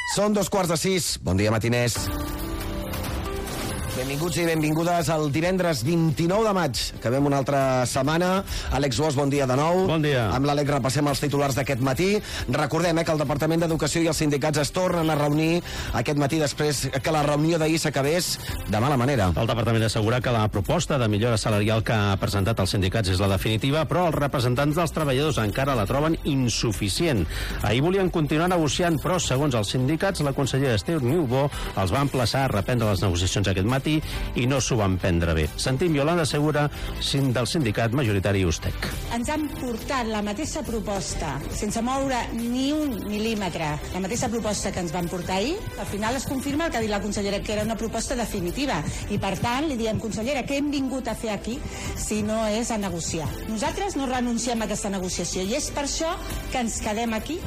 Són 5:15. Bon dia, matiners. Benvinguts i benvingudes al divendres 29 de maig. Acabem una altra setmana. Àlex Bosch, bon dia de nou. Bon dia. Amb l'Àlex repassem els titulars d'aquest matí. Recordem que el Departament d'Educació i els sindicats es tornen a reunir aquest matí després que la reunió d'ahir s'acabés de mala manera. El Departament assegura que la proposta de millora salarial que ha presentat els sindicats és la definitiva, però els representants dels treballadors encara la troben insuficient. Ahir volien continuar negociant, però, segons els sindicats, la consellera Esther Niubó els va emplaçar a reprendre les negociacions aquest matí i no s'ho van prendre bé. Sentim Yolanda Segura, del sindicat majoritari USTEC. Ens han portat la mateixa proposta, sense moure ni un mil·límetre, la mateixa proposta que ens van portar ahir. Al final es confirma el que ha dit la consellera, que era una proposta definitiva. I, per tant, li diem, consellera, què hem vingut a fer aquí si no és a negociar? Nosaltres no renunciem a aquesta negociació i és per això que ens quedem aquí.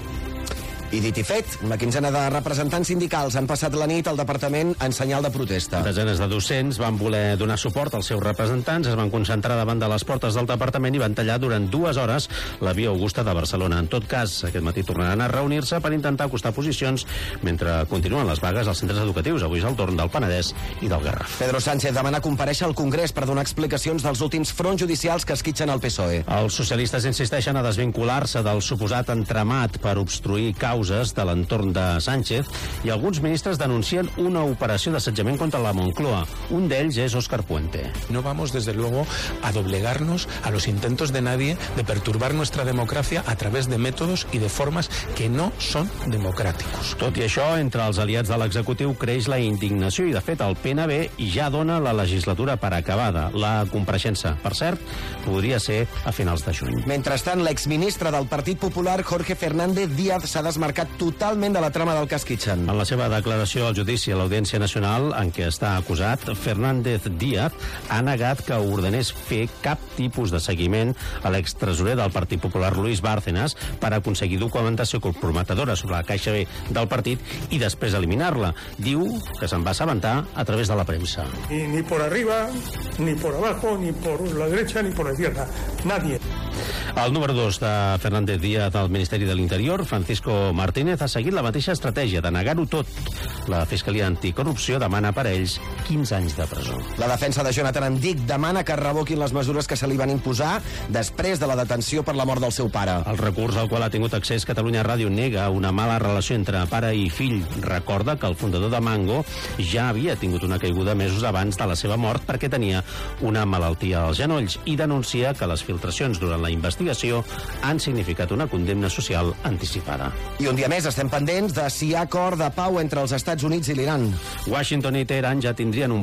I dit i fet, una quinzena de representants sindicals han passat la nit al departament en senyal de protesta. Desenes de docents van voler donar suport als seus representants, es van concentrar davant de les portes del departament i van tallar durant 2 hores la via Augusta de Barcelona. En tot cas, aquest matí tornaran a reunir-se per intentar acostar posicions mentre continuen les vagues als centres educatius. Avui és el torn del Penedès i del Garraf. Pedro Sánchez demana comparèixer al Congrés per donar explicacions dels últims fronts judicials que esquitxen el PSOE. Els socialistes insisteixen a desvincular-se del suposat entramat per obstruir causes de l'entorn de Sánchez i alguns ministres denuncien una operació d'assetjament contra la Moncloa. Un d'ells és Óscar Puente. No vamos, desde luego, a doblegarnos a los intentos de nadie de perturbar nuestra democracia a través de métodos y de formas que no son democráticos. Tot i això, entre els aliats de l'executiu creix la indignació i, de fet, el PNB ja dona la legislatura per acabada. La compareixença, per cert, podria ser a finals de juny. Mentrestant, l'exministre del Partit Popular, Jorge Fernández Díaz, s'ha desmarcat totalment de la trama del cas Kitchen. En la seva declaració al judici a l'Audiència Nacional, en què està acusat, Fernández Díaz ha negat que ordenés fer cap tipus de seguiment a l'extresorer del Partit Popular, Luis Bárcenas, per aconseguir documentació comprometedora sobre la Caixa B del partit i després eliminar-la. Diu que se'n va assabentar a través de la premsa. Ni por arriba, ni por abajo, ni por la derecha, ni por la izquierda. Nadie. El número 2 de Fernández Díaz al Ministeri de l'Interior, Francisco Martínez, ha seguit la mateixa estratègia de negar-ho tot. La Fiscalia Anticorrupció demana per ells 15 anys de presó. La defensa de Jonathan Andic demana que revoquin les mesures que se li van imposar després de la detenció per la mort del seu pare. El recurs al qual ha tingut accés Catalunya Ràdio nega una mala relació entre pare i fill. Recorda que el fundador de Mango ja havia tingut una caiguda mesos abans de la seva mort perquè tenia una malaltia als genolls i denuncia que les filtracions durant la investigació han significat una condemna social anticipada. I un dia més estem pendents de si hi ha acord de pau entre els Estats Units i l'Iran. Washington i Teheran ja tindrien un